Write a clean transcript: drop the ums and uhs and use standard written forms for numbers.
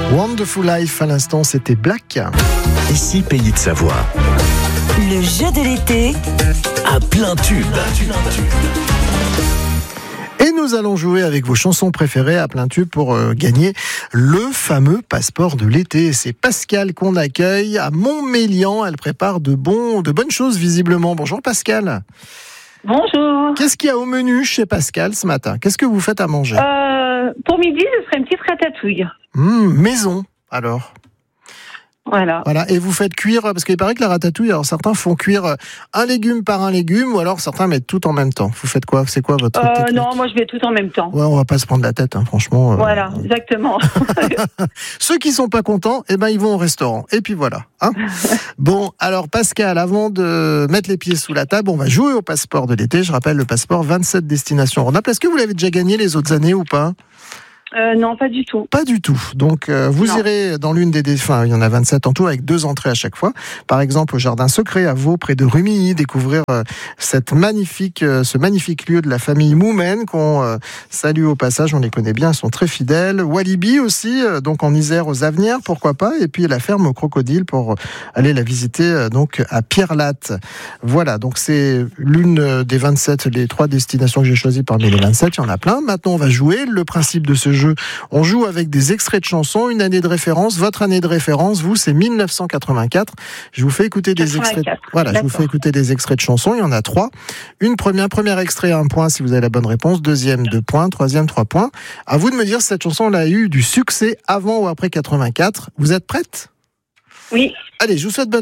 Wonderful Life, à l'instant, c'était Black. Ici, Pays de Savoie. Le jeu de l'été À plein tube. Et nous allons jouer avec vos chansons préférées à plein tube pour gagner le fameux passeport de l'été. C'est Pascal qu'on accueille à Montmélian. Elle prépare de bonnes choses visiblement. Bonjour Pascal. Bonjour. Qu'est-ce qu'il y a au menu chez Pascal ce matin? Qu'est-ce que vous faites à manger? Pour midi, ce serait une petite ratatouille. Maison, alors. Voilà. Et vous faites cuire, parce qu'il paraît que la ratatouille, alors certains font cuire un légume par un légume, ou alors certains mettent tout en même temps. Vous faites quoi? C'est quoi votre technique? Non, moi je vais tout en même temps. Ouais, on va pas se prendre la tête, franchement. Voilà, exactement. Ceux qui sont pas contents, ils vont au restaurant. Et puis voilà. Bon, alors Pascal, avant de mettre les pieds sous la table, on va jouer au passeport de l'été. Je rappelle le passeport 27 destinations Rhône-Alpes. Est-ce que vous l'avez déjà gagné les autres années ou pas? Non, pas du tout. Pas du tout. Donc, vous irez dans l'une des... Enfin, il y en a 27 en tout, avec 2 entrées à chaque fois. Par exemple, au Jardin Secret, à Vaud, près de Rumilly, découvrir ce magnifique lieu de la famille Moumen, qu'on salue au passage, on les connaît bien, ils sont très fidèles. Walibi aussi, donc en Isère, aux Avenières, pourquoi pas. Et puis la ferme au Crocodile pour aller la visiter, donc à Pierre-Latte. Voilà, donc c'est l'une des 27, les 3 destinations que j'ai choisies parmi les 27. Il y en a plein. Maintenant, on va jouer. Le principe de ce jeu, on joue avec des extraits de chansons, une année de référence. Votre année de référence, vous, c'est 1984. Je vous fais écouter des extraits. Voilà, je vous fais écouter des extraits de chansons. Il y en a 3. Premier extrait, 1 point si vous avez la bonne réponse. Deuxième, 2 points. Troisième, 3 points. À vous de me dire si cette chanson a eu du succès avant ou après 84. Vous êtes prête? Oui. Allez, je vous souhaite bonne